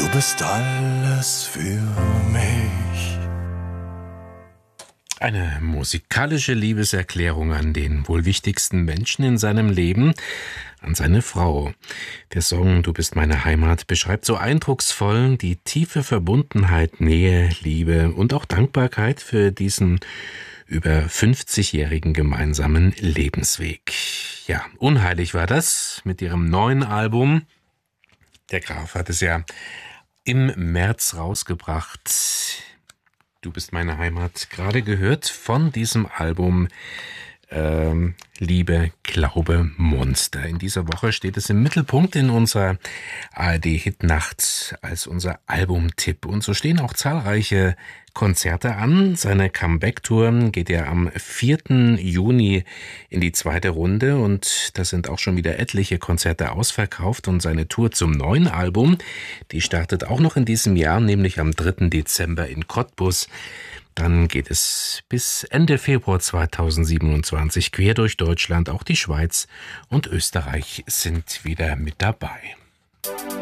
bist alles für mich. Eine musikalische Liebeserklärung an den wohl wichtigsten Menschen in seinem Leben, an seine Frau. Der Song »Du bist meine Heimat« beschreibt so eindrucksvoll die tiefe Verbundenheit, Nähe, Liebe und auch Dankbarkeit für diesen über 50-jährigen gemeinsamen Lebensweg. Ja, unheilig war das mit ihrem neuen Album. Der Graf hat es ja im März rausgebracht. Du bist meine Heimat, gerade gehört von diesem Album Liebe, Glaube, Monster. In dieser Woche steht es im Mittelpunkt in unserer ARD-Hitnacht als unser Albumtipp. Und so stehen auch zahlreiche Konzerte an. Seine Comeback-Tour geht ja am 4. Juni in die zweite Runde und da sind auch schon wieder etliche Konzerte ausverkauft. Und seine Tour zum neuen Album, die startet auch noch in diesem Jahr, nämlich am 3. Dezember in Cottbus. Dann geht es bis Ende Februar 2027 quer durch Deutschland. Auch die Schweiz und Österreich sind wieder mit dabei.